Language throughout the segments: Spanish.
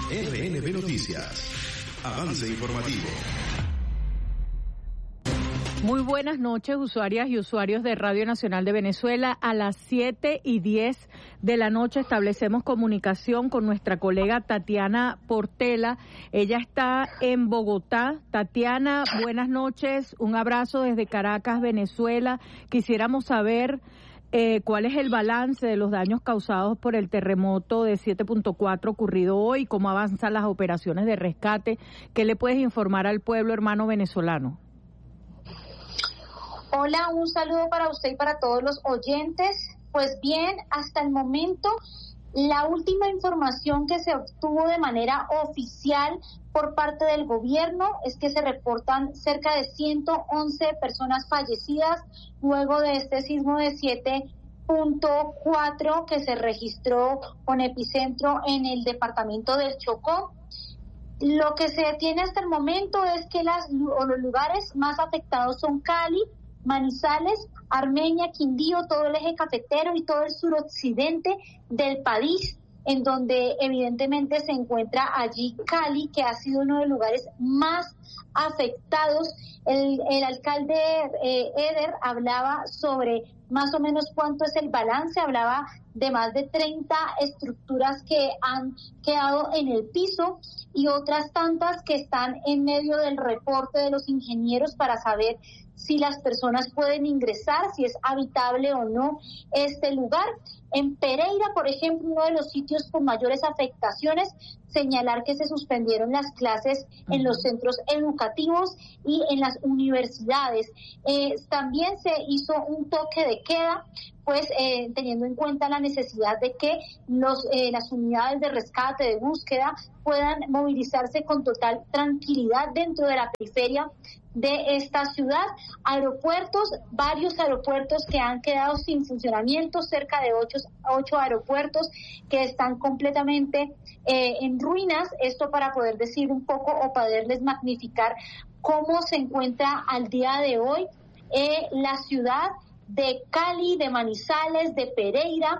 RNB Noticias. Avance informativo. Muy buenas noches, usuarias y usuarios de Radio Nacional de Venezuela. A las 7:10 de la noche establecemos comunicación con nuestra colega Tatiana Portela. Ella está en Bogotá. Tatiana, buenas noches. Un abrazo desde Caracas, Venezuela. Quisiéramos saber cuál es el balance de los daños causados por el terremoto de 7.4 ocurrido hoy, cómo avanzan las operaciones de rescate. ¿Qué le puedes informar al pueblo hermano venezolano? Hola, un saludo para usted y para todos los oyentes. Pues bien, hasta el momento, la última información que se obtuvo de manera oficial por parte del gobierno es que se reportan cerca de 111 personas fallecidas luego de este sismo de 7.4 que se registró con epicentro en el departamento del Chocó. Lo que se tiene hasta el momento es que los lugares más afectados son Cali, Manizales, Armenia, Quindío, todo el eje cafetero y todo el suroccidente del país, en donde evidentemente se encuentra allí Cali, que ha sido uno de los lugares más afectados. El alcalde Eder hablaba sobre más o menos cuánto es el balance, hablaba de más de 30 estructuras que han quedado en el piso y otras tantas que están en medio del reporte de los ingenieros para saber si las personas pueden ingresar, si es habitable o no este lugar. En Pereira, por ejemplo, uno de los sitios con mayores afectaciones, señalar que se suspendieron las clases en los centros educativos y en las universidades. También se hizo un toque de queda, pues teniendo en cuenta la necesidad de que las unidades de rescate, de búsqueda, puedan movilizarse con total tranquilidad dentro de la periferia de esta ciudad. Aeropuertos, varios aeropuertos que han quedado sin funcionamiento, cerca de 8 aeropuertos que están completamente en ruinas. Esto para poder decir un poco o poderles magnificar cómo se encuentra al día de hoy la ciudad de Cali, de Manizales, de Pereira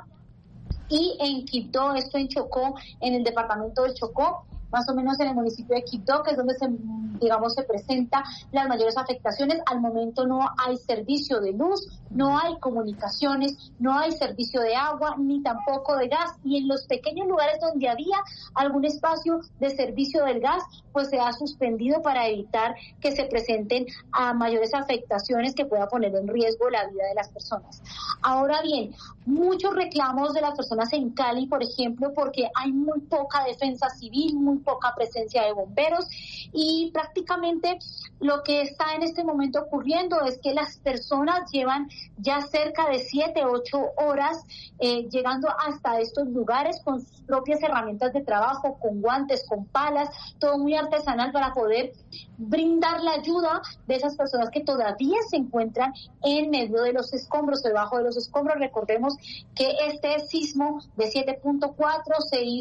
y en Quibdó, esto en Chocó, en el departamento del Chocó, más o menos en el municipio de Quibdó, que es donde se presenta las mayores afectaciones. Al momento no hay servicio de luz, no hay comunicaciones, no hay servicio de agua, ni tampoco de gas, y en los pequeños lugares donde había algún espacio de servicio del gas, pues se ha suspendido para evitar que se presenten a mayores afectaciones que pueda poner en riesgo la vida de las personas. Ahora bien, muchos reclamos de las personas en Cali, por ejemplo, porque hay muy poca defensa civil, muy poca presencia de bomberos, y prácticamente lo que está en este momento ocurriendo es que las personas llevan ya cerca de 7-8 horas llegando hasta estos lugares con sus propias herramientas de trabajo, con guantes, con palas, todo muy artesanal para poder brindar la ayuda de esas personas que todavía se encuentran en medio de los escombros, debajo de los escombros. Recordemos que este sismo de 7.4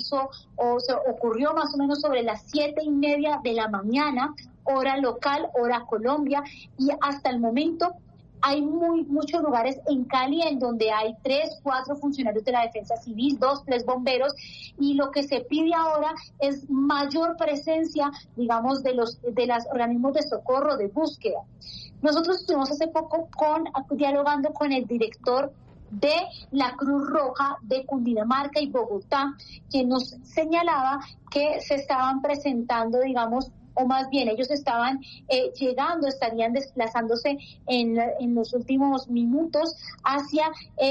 se ocurrió más o menos sobre las 7:30 de la mañana, hora local, hora Colombia, y hasta el momento hay muchos lugares en Cali en donde hay 3-4 funcionarios de la defensa civil, 2-3 bomberos, y lo que se pide ahora es mayor presencia, digamos, de los organismos de socorro, de búsqueda. Nosotros estuvimos hace poco dialogando con el director de la Cruz Roja de Cundinamarca y Bogotá, quien nos señalaba que se estaban presentando, digamos, o más bien ellos estaban estarían desplazándose en los últimos minutos hacia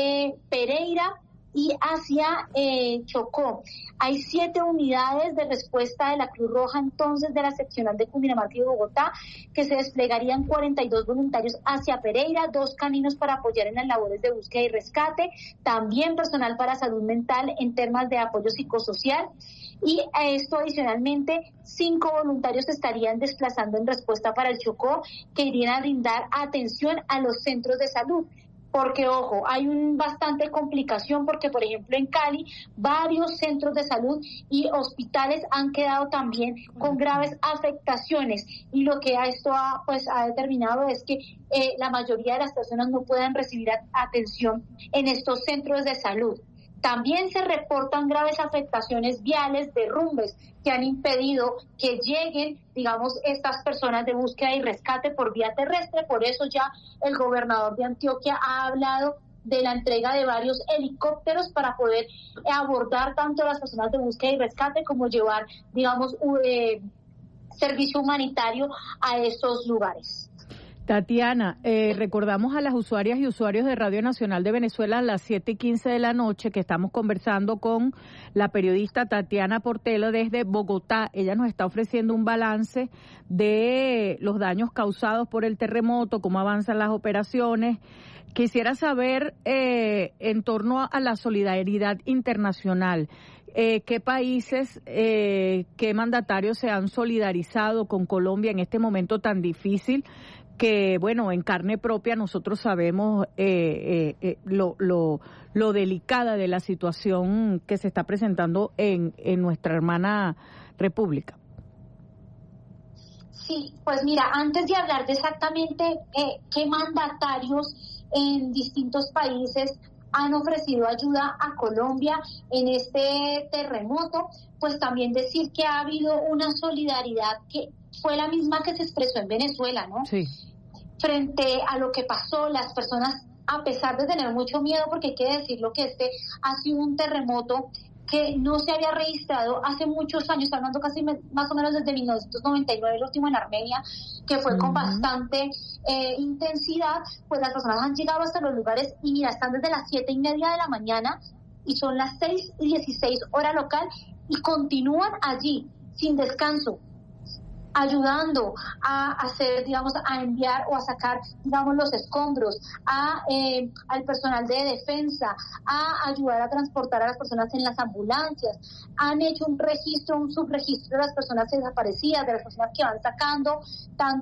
Pereira y hacia Chocó. Hay 7 unidades de respuesta de la Cruz Roja, entonces, de la seccional de Cundinamarca y Bogotá, que se desplegarían 42 voluntarios hacia Pereira, 2 caninos para apoyar en las labores de búsqueda y rescate, también personal para salud mental en temas de apoyo psicosocial, y a esto adicionalmente 5 voluntarios se estarían desplazando en respuesta para el Chocó, que irían a brindar atención a los centros de salud. Porque, ojo, hay bastante complicación porque, por ejemplo, en Cali, varios centros de salud y hospitales han quedado también con graves afectaciones, y lo que esto ha determinado es que la mayoría de las personas no puedan recibir atención en estos centros de salud. También se reportan graves afectaciones viales, derrumbes que han impedido que lleguen, digamos, estas personas de búsqueda y rescate por vía terrestre. Por eso ya el gobernador de Antioquia ha hablado de la entrega de varios helicópteros para poder abordar tanto a las personas de búsqueda y rescate como llevar, digamos, servicio humanitario a estos lugares. Tatiana, recordamos a las usuarias y usuarios de Radio Nacional de Venezuela a las 7:15 de la noche que estamos conversando con la periodista Tatiana Portela desde Bogotá. Ella nos está ofreciendo un balance de los daños causados por el terremoto, cómo avanzan las operaciones. Quisiera saber en torno a la solidaridad internacional, qué países, qué mandatarios se han solidarizado con Colombia en este momento tan difícil, que bueno, en carne propia nosotros sabemos lo delicada de la situación que se está presentando en nuestra hermana república. Sí, pues mira, antes de hablar de exactamente qué mandatarios en distintos países han ofrecido ayuda a Colombia en este terremoto, pues también decir que ha habido una solidaridad que fue la misma que se expresó en Venezuela, ¿no? Sí. Frente a lo que pasó, las personas, a pesar de tener mucho miedo, porque hay que decirlo que este ha sido un terremoto que no se había registrado hace muchos años, hablando casi más o menos desde 1999, el último en Armenia, que fue con bastante intensidad. Pues las personas han llegado hasta los lugares y mira, están desde las 7:30 de la mañana y son las 6:16 hora local y continúan allí sin descanso, ayudando a hacer, digamos, a enviar o a sacar, digamos, los escombros, al personal de defensa, a ayudar a transportar a las personas en las ambulancias. Han hecho un subregistro de las personas desaparecidas, de las personas que van sacando, tanto